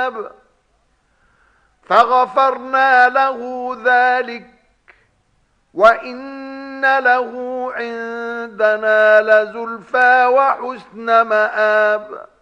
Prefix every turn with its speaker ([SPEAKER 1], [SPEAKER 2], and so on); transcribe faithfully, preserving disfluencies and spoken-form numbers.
[SPEAKER 1] مآب فغفرنا له ذلك وإن له عندنا لزلفى وحسن مآب